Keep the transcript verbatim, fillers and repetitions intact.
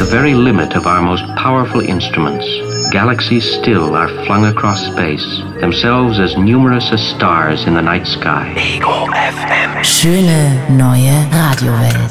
the very limit of our most powerful instruments, galaxies still are flung across space, themselves as numerous as stars in the night sky. Ego F M. Schöne neue Radiowelt.